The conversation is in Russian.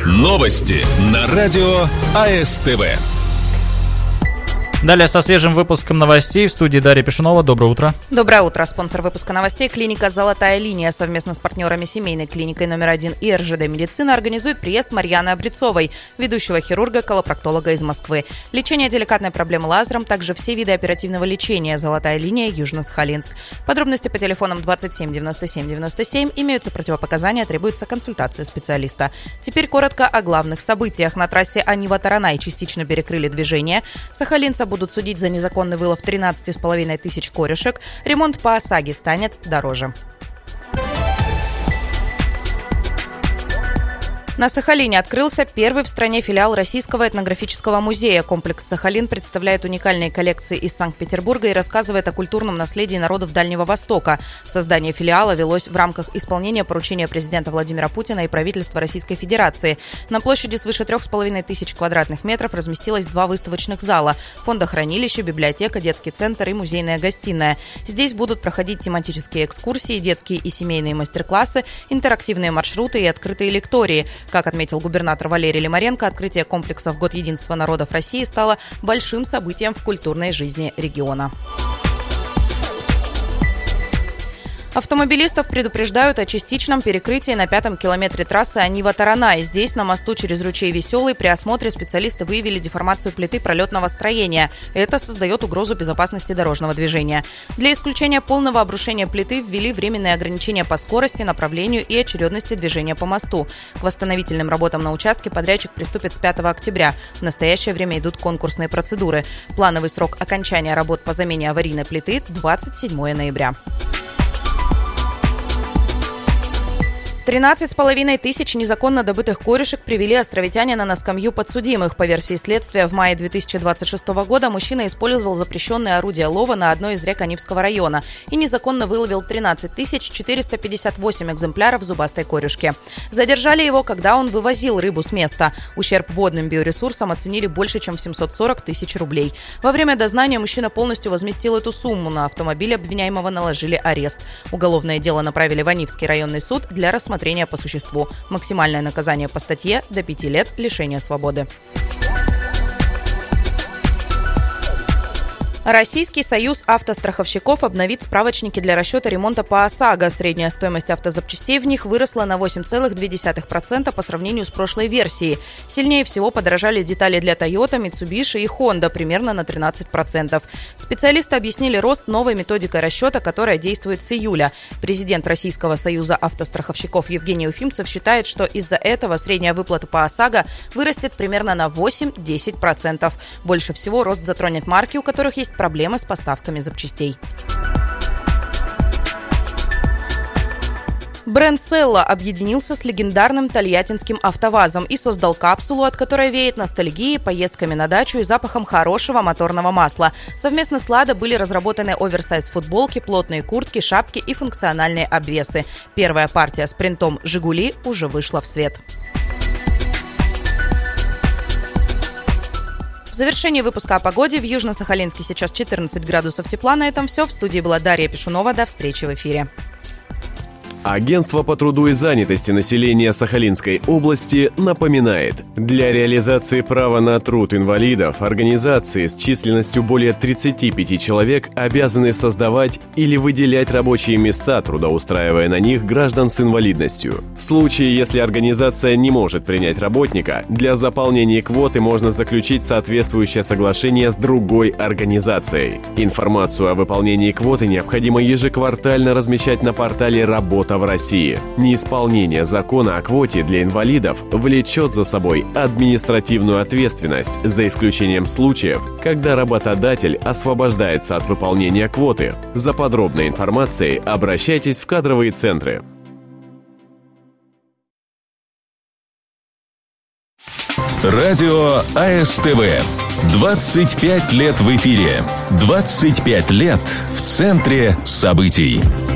Новости на радио АСТВ. Далее со свежим выпуском новостей в студии Дарья Пешунова. Доброе утро. Доброе утро. Спонсор выпуска новостей — клиника «Золотая линия». Совместно с партнерами семейной клиникой номер 1 и РЖД «Медицина» организует приезд Марьяны Обрецовой, ведущего хирурга-колопроктолога из Москвы. Лечение деликатной проблемы лазером, также все виды оперативного лечения. «Золотая линия», Южно-Сахалинск. Подробности по телефонам 27 97 97. Имеются противопоказания, требуется консультация специалиста. Теперь коротко о главных событиях. На трассе Анива-Таранай частично перекрыли движение. Сахалинца будут судить за незаконный вылов 13,5 тысяч корешек. Ремонт по ОСАГО станет дороже. На Сахалине открылся первый в стране филиал Российского этнографического музея. Комплекс «Сахалин» представляет уникальные коллекции из Санкт-Петербурга и рассказывает о культурном наследии народов Дальнего Востока. Создание филиала велось в рамках исполнения поручения президента Владимира Путина и правительства Российской Федерации. На площади свыше 3,5 тысяч квадратных метров разместилось 2 выставочных зала – фондохранилище, библиотека, детский центр и музейная гостиная. Здесь будут проходить тематические экскурсии, детские и семейные мастер-классы, интерактивные маршруты и открытые лектории. Как отметил губернатор Валерий Лимаренко, открытие комплекса в Год единства народов России стало большим событием в культурной жизни региона. Автомобилистов предупреждают о частичном перекрытии на 5-м километре трассы Анива-Таранай. Здесь, на мосту через ручей Веселый, при осмотре специалисты выявили деформацию плиты пролетного строения. Это создает угрозу безопасности дорожного движения. Для исключения полного обрушения плиты ввели временные ограничения по скорости, направлению и очередности движения по мосту. К восстановительным работам на участке подрядчик приступит с 5 октября. В настоящее время идут конкурсные процедуры. Плановый срок окончания работ по замене аварийной плиты – 27 ноября. 13,5 тысяч незаконно добытых корешек привели островитянина на скамью подсудимых. По версии следствия, в мае 2026 года мужчина использовал запрещенные орудия лова на одной из рек Анивского района и незаконно выловил 13 458 экземпляров зубастой корюшки. Задержали его, когда он вывозил рыбу с места. Ущерб водным биоресурсам оценили больше, чем в 740 тысяч рублей. Во время дознания мужчина полностью возместил эту сумму. На автомобиль обвиняемого наложили арест. Уголовное дело направили в Анивский районный суд для рассмотрения по существу. Максимальное наказание по статье – до 5 лет лишения свободы. Российский союз автостраховщиков обновит справочники для расчета ремонта по ОСАГО. Средняя стоимость автозапчастей в них выросла на 8,2% по сравнению с прошлой версией. Сильнее всего подорожали детали для Toyota, Mitsubishi и Honda примерно на 13%. Специалисты объяснили рост новой методикой расчета, которая действует с июля. Президент Российского союза автостраховщиков Евгений Уфимцев считает, что из-за этого средняя выплата по ОСАГО вырастет примерно на 8-10%. Больше всего рост затронет марки, у которых есть проблемы с поставками запчастей. Бренд Селла объединился с легендарным тольяттинским АвтоВАЗом и создал капсулу, от которой веет ностальгией, поездками на дачу и запахом хорошего моторного масла. Совместно с «Ладо» были разработаны оверсайз-футболки, плотные куртки, шапки и функциональные обвесы. Первая партия с принтом «Жигули» уже вышла в свет. В завершении выпуска о погоде. В Южно-Сахалинске сейчас 14 градусов тепла. На этом все. В студии была Дарья Пешунова. До встречи в эфире. Агентство по труду и занятости населения Сахалинской области напоминает, для реализации права на труд инвалидов организации с численностью более 35 человек обязаны создавать или выделять рабочие места, трудоустраивая на них граждан с инвалидностью. В случае, если организация не может принять работника, для заполнения квоты можно заключить соответствующее соглашение с другой организацией. Информацию о выполнении квоты необходимо ежеквартально размещать на портале «Работа в России». Неисполнение закона о квоте для инвалидов влечет за собой административную ответственность, за исключением случаев, когда работодатель освобождается от выполнения квоты. За подробной информацией обращайтесь в кадровые центры. Радио АСТВ. 25 лет в эфире. 25 лет в центре событий.